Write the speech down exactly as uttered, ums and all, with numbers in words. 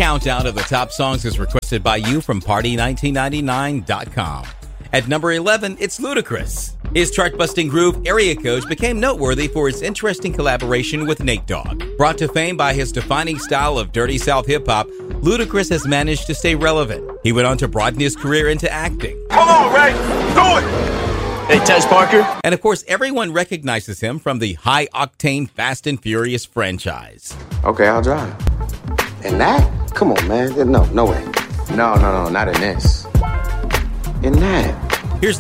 countdown of the top songs is requested by you from party nineteen ninety-nine dot com. At number eleven, it's Ludacris. His chart-busting groove, Area Codes, became noteworthy for its interesting collaboration with Nate Dogg. Brought to fame by his defining style of dirty South hip-hop, Ludacris has managed to stay relevant. He went on to broaden his career into acting. Come on, Ray, do it! Hey, Tez Parker. And of course, everyone recognizes him from the high-octane Fast and Furious franchise. Okay, I'll drive. In that? Come on, man. No, no way. No, no, no, not in this. In that.